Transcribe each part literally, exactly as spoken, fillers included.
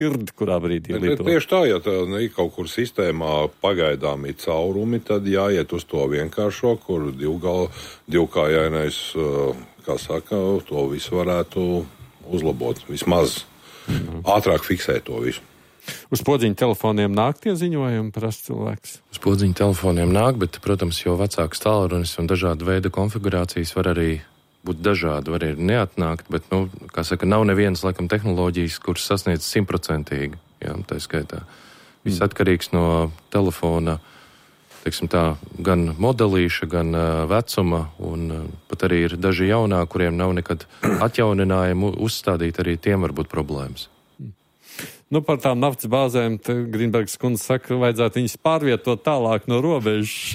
šķirdi, kurā brīdī lido. Tieši tā, ja tā ir kaut kur sistēmā pagaidām ir caurumi, tad jāiet uz to vienkāršo, kur divgal, divkājainais, kā saka, to visu varētu uzlabot, vismaz mm-hmm. ātrāk fiksēt to visu. Uz podziņu telefoniem nāk tie ziņojumi, prasa cilvēks? Uz podziņu telefoniem nāk, bet, protams, jo vecāks tālrunis un dažāda veida konfigurācijas var arī būt dažādi, var arī neatnākt, bet, nu, kā saka, nav nevienas, laikam, tehnoloģijas, kuras sasniedz simtprocentīgi, jā, tā skaitā. Viss mm. atkarīgs no telefona, teiksim tā, gan modelīša, gan uh, vecuma, un uh, pat arī ir daži jaunā, kuriem nav nekad atjauninājumu uzstādīt, arī tiem var būt problēmas. Nu, par tām naftas bāzēm, Grīnbergs kundze saka, vajadzētu viņas pārvietot tālāk no robežas.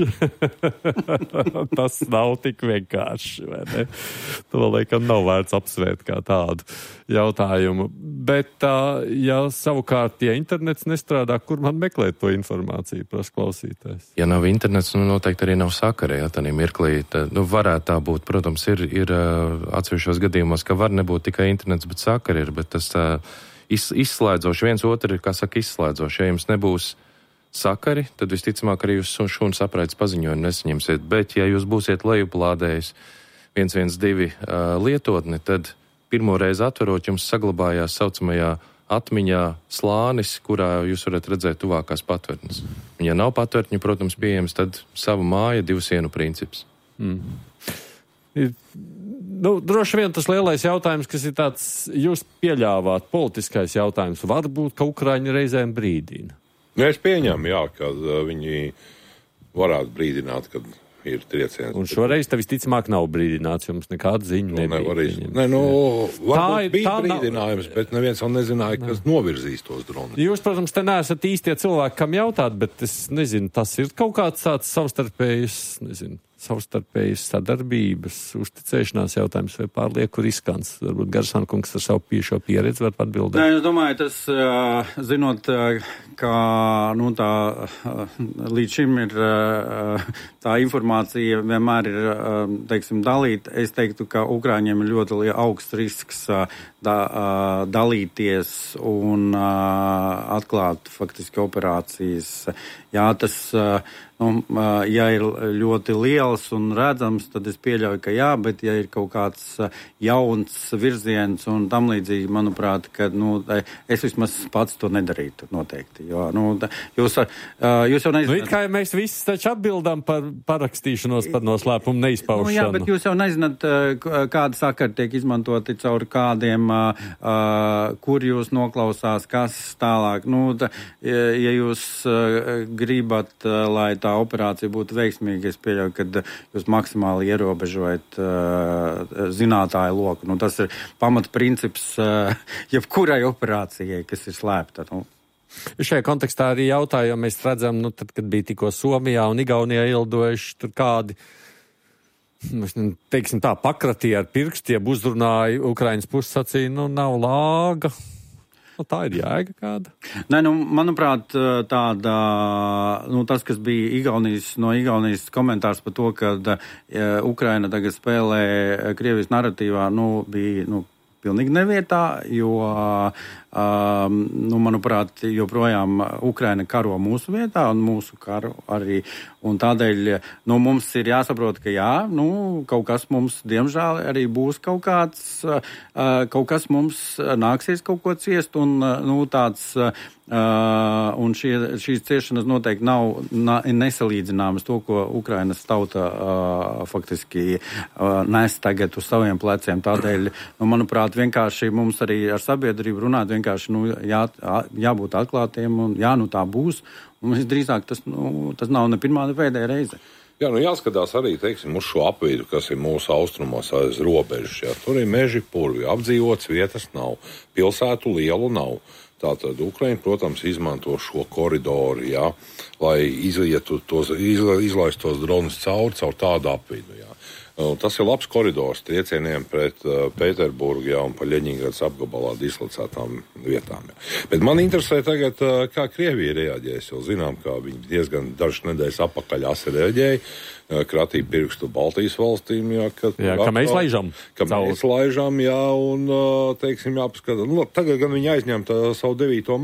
Tas nav tik vienkārši, vai ne? To, laikam, nav vērts apsvērt kā tādu jautājumu. Bet, ja savukārt, ja internets nestrādā, kur man meklēt to informāciju, prasa klausītājs? Ja nav internets, nu noteikti arī nav sakari, ja tādā mirklī. Tā, nu, varētu tā būt, protams, ir, ir atsevišķos gadījumos, ka var nebūt tikai internets, bet sakari ir, bet tas tā Iz, izslēdzoši, viens otru ir, kā saka, izslēdzoši. Ja jums nebūs sakari, tad visticamāk arī jūs šūnas apraides paziņojumu nesaņemsiet. Bet, ja jūs būsiet lejuplādējis viens viens divi uh, lietotni, tad pirmo reizi atverot jums saglabājās saucamajā atmiņā slānis, kurā jūs varat redzēt tuvākās patvērtnes. Ja nav patvērtņu, protams, pieejams, tad savu māja, divu sienu princips. Mm. Ir... Nu, droši vien tas lielais jautājums, kas ir tāds, jūs pieļāvāt, politiskais jautājums, varbūt, ka Ukraiņi reizēm brīdina. Nu, es pieņemu, jā, ka uh, viņi varētu brīdināt, kad ir trieciens. Un šoreiz tev visticamāk nav brīdināts, jums nekāda ziņa nu, nebija. Nē, nu, varbūt bija brīdinājums, nav... bet neviens vēl nezināja, kas Nā. novirzīs tos dronus. Jūs, protams, te neesat īstie cilvēki, kam jautāt, bet es nezinu, tas ir kaut kāds tāds savstarpējs, nezinu, savstarpējas sadarbības, uzticēšanās jautājums vai pārlieku riskants. Varbūt Garsāna kungs ar savu piešo pieredzi var atbildēt. Nē, es domāju, tas, zinot, ka, nu, tā, līdz šim ir tā informācija vienmēr ir, teiksim, dalīta. Es teiktu, ka Ukraiņiem ir ļoti augsts risks da, dalīties un atklāt faktiski operācijas. Jā, tas, nu, ja ir ļoti liels un redzams, tad es pieļauju, ka jā, bet ja ir kaut kāds jauns virziens un tam līdzīgi, manuprāt, ka, nu, es vismaz pats to nedarītu noteikti, jo, nu, jūs, jūs jau nezināt. Nu, it kā mēs visi taču atbildam par parakstīšanos par noslēpumu neizpaušanu. Nu, jā, bet jūs jau nezināt, kāda sakara tiek izmantoti caur kādiem, kur jūs noklausās, kas tālāk. Nu, tā, ja jūs gribat, lai tā operācija būtu veiksmīga, es pieļauju, ka jūs maksimāli ierobežojat uh, zinātāju loku. Nu, tas ir pamatprincips uh, jebkurai operācijai, kas ir slēpta. Nu. Šajā kontekstā arī jautāju, jo mēs redzam, nu, tad, kad bija tikko Somijā un Igaunijā ielidojuši tur kādi, teiksim tā, pakratīja ar pirkstiem, uzrunāja Ukrainas puses sacīja, nu, nav lāga. Nu, tā ir jēga kāda? Nē, nu, manuprāt, tāda, nu, tas, kas bija Igaunijas, no Igaunijas komentārs par to, ka ja, Ukraina tagad spēlē Krievijas naratīvā, nu, bija, nu, pilnīgi nevietā, jo, um, nu, manuprāt, joprojām Ukraina karo mūsu vietā un mūsu karu arī. Un tādēļ, nu, mums ir jāsaprot, ka jā, nu, kaut kas mums, diemžēl, arī būs kaut kāds, uh, kaut kas mums nāksies kaut ko ciest un, uh, nu, tāds, uh, un šie, šīs ciešanas noteikti nav na, nesalīdzināmas to, ko Ukrainas tauta uh, faktiski uh, nes tagad uz saviem pleciem. Tādēļ, nu, manuprāt, vienkārši mums arī ar sabiedrību runāt, vienkārši, nu, jā, jābūt atklātiem un jā, nu, tā būs. Un drīzāk tas, nu, tas nav ne pirmā, ne pēdējā reize. Jā, nu jāskatās arī, teiksim, uz šo apvidu, kas ir mūsu austrumos aiz robežas. Jā. Tur ir meži purvi, apdzīvotas vietas nav, pilsētu lielu nav. Tātad Ukraina, protams, izmanto šo koridoru, jā, lai izietu tos, izla, izlaist tos dronus cauri, caur tādu apvidu, jā. Tas ir labs koridors triecieniem pret uh, Pēterburgu jā, un pa Ļeņingradas apgabalā dislocētām vietām. Jā. Bet man interesē tagad, uh, kā Krievija reaģēs, jo zinām, ka viņi diezgan dažas nedēļas apakaļ asi reaģēja, uh, kratīja pirkstu Baltijas valstīm, jā, ka, jā, ka mēs laižam. Ka mēs laižam, jā, un, uh, teiksim, jāpaskatā. Nu, tagad gan viņi aizņemta savu devīto